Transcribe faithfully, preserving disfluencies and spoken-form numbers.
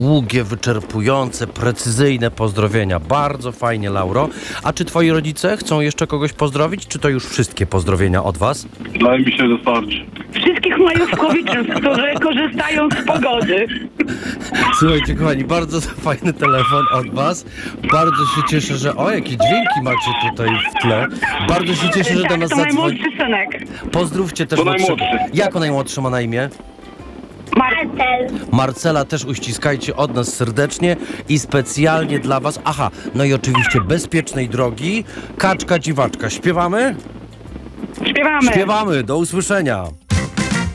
Długie, wyczerpujące, precyzyjne pozdrowienia. Bardzo fajnie, Lauro. A czy twoi rodzice chcą jeszcze kogoś pozdrowić, czy to już wszystkie pozdrowienia od was? Wydaje mi się, że starczy. Wszystkich majówkowiczów, którzy korzystają z pogody. Słuchajcie, kochani, bardzo fajny telefon od was. Bardzo się cieszę, że... O, jakie dźwięki macie tutaj w tle. Bardzo się cieszę, że do Tak, nas to zadzwoni. najmłodszy synek. Pozdrówcie też To młodszego. najmłodszy. Jako najmłodszy ma na imię? Marcel. Marcela też uściskajcie od nas serdecznie i specjalnie dla was. Aha, no i oczywiście bezpiecznej drogi. Kaczka dziwaczka. Śpiewamy? Śpiewamy. Śpiewamy. Do usłyszenia.